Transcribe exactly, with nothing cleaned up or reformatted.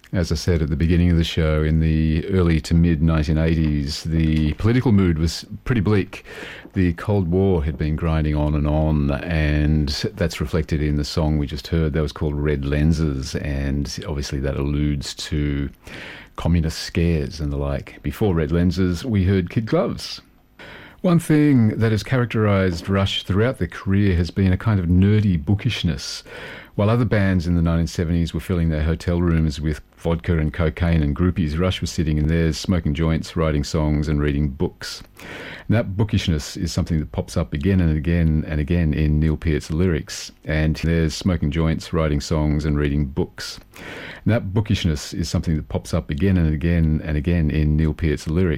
As I said at the beginning of the show, in the early to mid nineteen eighties, the political mood was pretty bleak. The Cold War had been grinding on and on, and that's reflected in the song we just heard. That was called Red Lenses, and obviously that alludes to communist scares and the like. Before Red Lenses, we heard Kid Gloves. One thing that has characterised Rush throughout their career has been a kind of nerdy bookishness. While other bands in the nineteen seventies were filling their hotel rooms with vodka and cocaine and groupies, Rush was sitting in theirs, smoking joints, writing songs and reading books. And that bookishness is something that pops up again and again and again in Neil Peart's lyrics. And there's smoking joints, writing songs and reading books. And that bookishness is something that pops up again and again and again in Neil Peart's lyrics.